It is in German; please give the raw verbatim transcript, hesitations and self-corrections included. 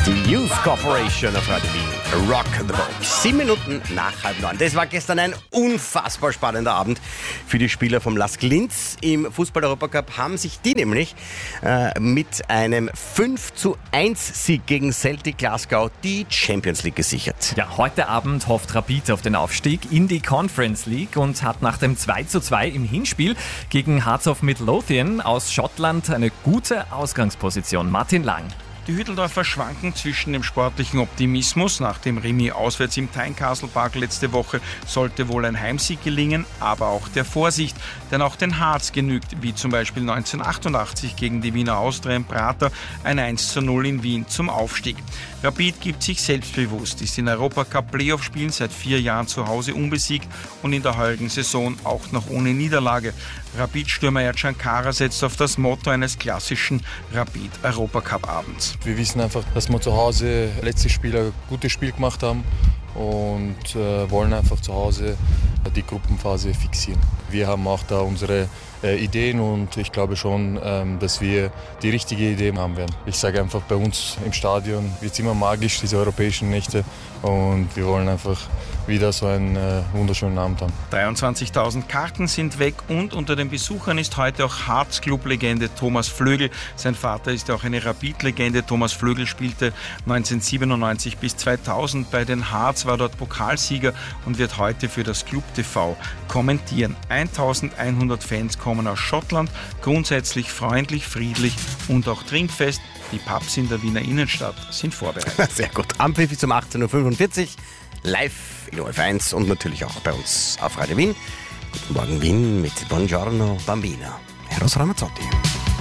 Die Youth Corporation auf Radio Wien. Rock the Boat. Sieben Minuten nach halb neun. Das war gestern ein unfassbar spannender Abend für die Spieler vom Lask Linz. Im Fußball-Europacup haben sich die nämlich äh, mit einem fünf zu eins Sieg gegen Celtic Glasgow die Champions League gesichert. Ja, heute Abend hofft Rapid auf den Aufstieg in die Conference League und hat nach dem zwei zu zwei im Hinspiel gegen Hearts of Midlothian aus Schottland eine gute Ausgangsposition. Martin Lang. Die Hütteldorfer schwanken zwischen dem sportlichen Optimismus. Nach dem Remis auswärts im Tynecastle Park letzte Woche sollte wohl ein Heimsieg gelingen, aber auch der Vorsicht. Denn auch den Hearts genügt, wie zum Beispiel neunzehnhundertachtundachtzig gegen die Wiener Austria im Prater, ein eins zu null in Wien zum Aufstieg. Rapid gibt sich selbstbewusst, ist in Europacup-Playoff-Spielen seit vier Jahren zu Hause unbesiegt und in der heurigen Saison auch noch ohne Niederlage. Rapid-Stürmer Ercan Kara setzt auf das Motto eines klassischen Rapid-Europacup-Abends. Wir wissen einfach, dass wir zu Hause letztes Spiel ein gutes Spiel gemacht haben und äh, wollen einfach zu Hause die Gruppenphase fixieren. Wir haben auch da unsere äh, Ideen und ich glaube schon, ähm, dass wir die richtige Idee haben werden. Ich sage einfach, bei uns im Stadion wird es immer magisch, diese europäischen Nächte, und wir wollen einfach wieder so einen äh, wunderschönen Abend haben. dreiundzwanzigtausend Karten sind weg und unter den Besuchern ist heute auch Hearts-Club-Legende Thomas Flögel. Sein Vater ist auch eine Rapid-Legende. Thomas Flögel spielte neunzehnhundertsiebenundneunzig bis zweitausend bei den Hearts, war dort Pokalsieger und wird heute für das Club T V kommentieren. eintausendeinhundert Fans kommen aus Schottland, grundsätzlich freundlich, friedlich und auch trinkfest. Die Pubs in der Wiener Innenstadt sind vorbereitet. Sehr gut. Ampfiff ist um achtzehn Uhr fünfundvierzig. Live in O F eins und natürlich auch bei uns auf Radio Wien. Guten Morgen Wien mit Buongiorno Bambina. Eros Ramazzotti.